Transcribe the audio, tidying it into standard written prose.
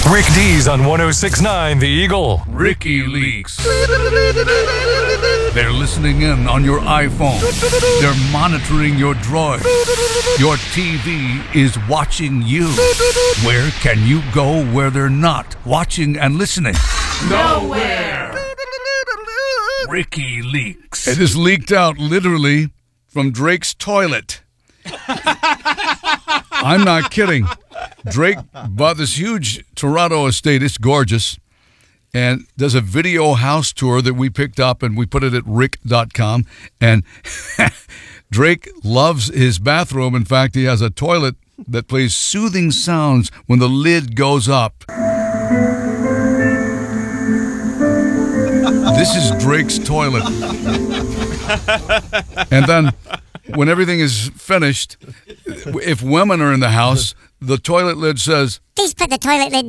Rick Dees on 106.9 The Eagle. Ricky Leaks. They're listening in on your iPhone. They're monitoring your droid. Your TV is watching you. Where can you go where they're not watching and listening? Nowhere. Ricky Leaks. It is leaked out literally from Drake's toilet. I'm not kidding. Drake bought this huge Toronto estate. It's gorgeous. And does a video house tour that we picked up, and we put it at rick.com. And Drake loves his bathroom. In fact, he has a toilet that plays soothing sounds when the lid goes up. This is Drake's toilet. And then when everything is finished, if women are in the house, the toilet lid says, "Please put the toilet lid